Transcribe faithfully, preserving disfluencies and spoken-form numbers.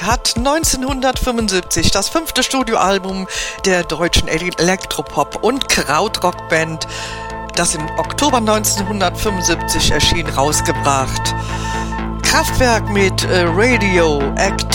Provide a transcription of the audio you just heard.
hat neunzehnhundertfünfundsiebzig das fünfte Studioalbum der deutschen Elektropop- und Krautrockband, das im Oktober neunzehnhundertfünfundsiebzig erschien, rausgebracht. Kraftwerk mit äh, Radio Act